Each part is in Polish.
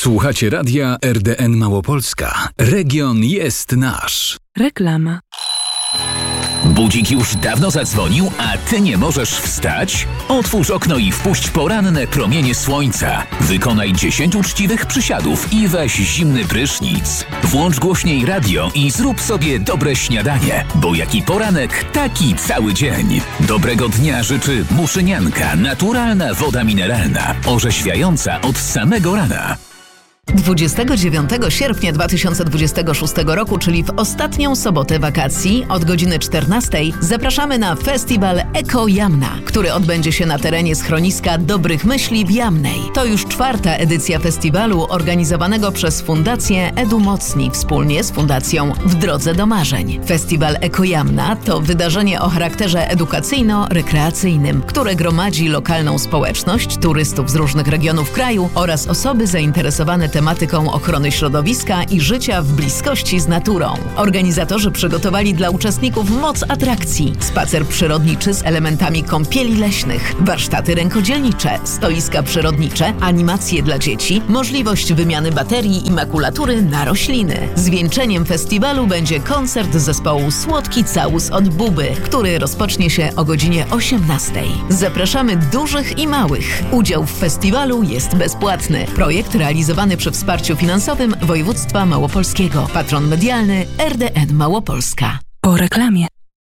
Słuchacie radia RDN Małopolska. Region jest nasz. Reklama. Budzik już dawno zadzwonił, a ty nie możesz wstać? Otwórz okno i wpuść poranne promienie słońca. Wykonaj 10 uczciwych przysiadów i weź zimny prysznic. Włącz głośniej radio i zrób sobie dobre śniadanie, bo jaki poranek, taki cały dzień. Dobrego dnia życzy Muszynianka, naturalna woda mineralna, orzeźwiająca od samego rana. 29 sierpnia 2026 roku, czyli w ostatnią sobotę wakacji od godziny 14 zapraszamy na festiwal Eko Jamna, który odbędzie się na terenie schroniska Dobrych Myśli w Jamnej. To już 4. edycja festiwalu organizowanego przez Fundację Edu Mocni wspólnie z Fundacją W Drodze do Marzeń. Festiwal Eko Jamna to wydarzenie o charakterze edukacyjno-rekreacyjnym, które gromadzi lokalną społeczność, turystów z różnych regionów kraju oraz osoby zainteresowane tematyką ochrony środowiska i życia w bliskości z naturą. Organizatorzy przygotowali dla uczestników moc atrakcji, spacer przyrodniczy z elementami kąpieli leśnych, warsztaty rękodzielnicze, stoiska przyrodnicze, animacje dla dzieci, możliwość wymiany baterii i makulatury na rośliny. Zwieńczeniem festiwalu będzie koncert zespołu Słodki Całus od Buby, który rozpocznie się o godzinie 18. Zapraszamy dużych i małych. Udział w festiwalu jest bezpłatny. Projekt realizowany przy wsparciu finansowym województwa małopolskiego. Patron medialny RDN Małopolska. Po reklamie.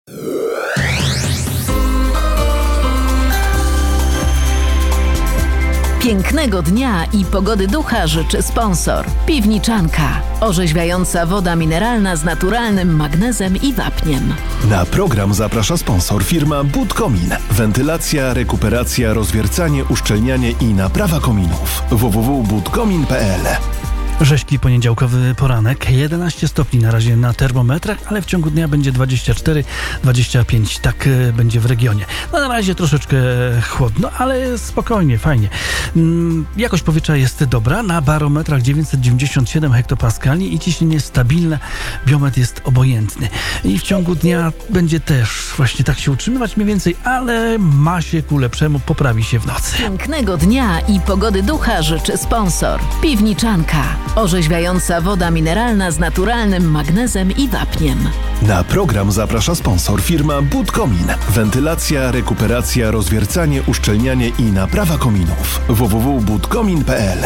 Pięknego dnia i pogody ducha życzy sponsor. Piwniczanka. Orzeźwiająca woda mineralna z naturalnym magnezem i wapniem. Na program zaprasza sponsor firma Budkomin. Wentylacja, rekuperacja, rozwiercanie, uszczelnianie i naprawa kominów. www.budkomin.pl. Rzeźki poniedziałkowy poranek, 11 stopni na razie na termometrach, ale w ciągu dnia będzie 24-25, tak będzie w regionie. No na razie troszeczkę chłodno, ale spokojnie, fajnie. Jakość powietrza jest dobra, na barometrach 997 hektopaskali i ciśnienie stabilne, biometr jest obojętny. I w ciągu dnia będzie też właśnie tak się utrzymywać mniej więcej, ale ma się ku lepszemu, poprawi się w nocy. Pięknego dnia i pogody ducha życzy sponsor. Piwniczanka. Orzeźwiająca woda mineralna z naturalnym magnezem i wapniem. Na program zaprasza sponsor firma Budkomin. Wentylacja, rekuperacja, rozwiercanie, uszczelnianie i naprawa kominów. www.budkomin.pl.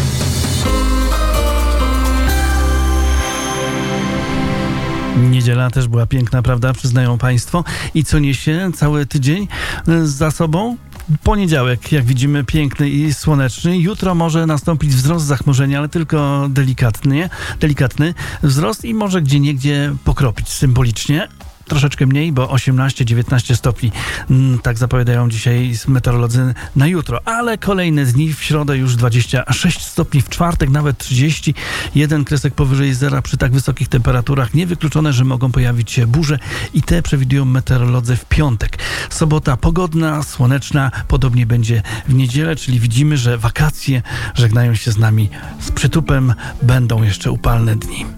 Niedziela też była piękna, prawda? Przyznają Państwo. I co niesie cały tydzień za sobą? Poniedziałek, jak widzimy, piękny i słoneczny. Jutro może nastąpić wzrost zachmurzenia, ale tylko delikatny wzrost i może gdzieniegdzie pokropić symbolicznie. Troszeczkę mniej, bo 18-19 stopni. Tak zapowiadają dzisiaj meteorolodzy na jutro. Ale kolejne dni, w środę już 26 stopni, w czwartek nawet 30. Jeden kresek powyżej zera przy tak wysokich temperaturach. Niewykluczone, że mogą pojawić się burze i te przewidują meteorolodzy w piątek. Sobota pogodna, słoneczna. Podobnie będzie w niedzielę, czyli widzimy, że wakacje żegnają się z nami z przytupem. Będą jeszcze upalne dni.